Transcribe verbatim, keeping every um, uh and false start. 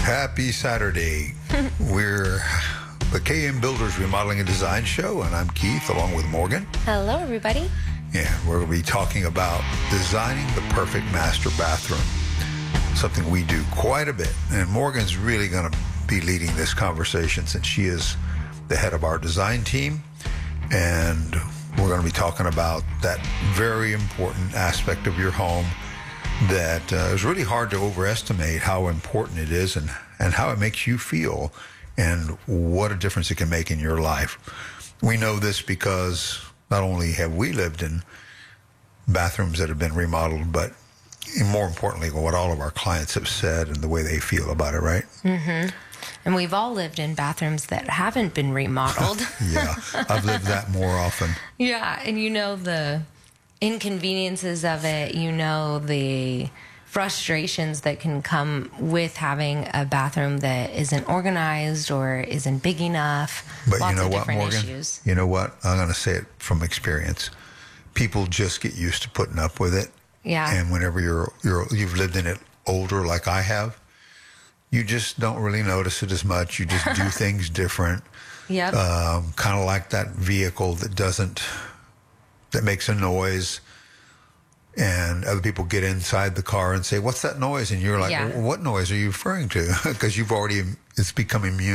Happy Saturday. We're the K M Builders Remodeling and Design Show, and I'm Keith along with Morgan. Hello, everybody. Yeah, we're going to be talking about designing the perfect master bathroom, something we do quite a bit. And Morgan's really going to be leading this conversation since she is the head of our design team. And we're going to be talking about that very important aspect of your home that uh, is really hard to overestimate how important it is and, and how it makes you feel and what a difference it can make in your life. We know this because not only have we lived in bathrooms that have been remodeled, but more importantly, what all of our clients have said and the way they feel about it, right? Mm-hmm. And we've all lived in bathrooms that haven't been remodeled. Yeah, I've lived that more often. Yeah, and you know the inconveniences of it, you know the frustrations that can come with having a bathroom that isn't organized or isn't big enough. But Lots you know of what, different Morgan? Issues. You know what? I'm going to say it from experience. People just get used to putting up with it. Yeah. And whenever you're you're you've lived in it older, like I have, you just don't really notice it as much. You just do things different. Yep. Um, kind of like that vehicle that doesn't, that makes a noise, and other people get inside the car and say, "What's that noise?" And you're like, Yeah. "What noise are you referring to?" Because you've already, it's become immune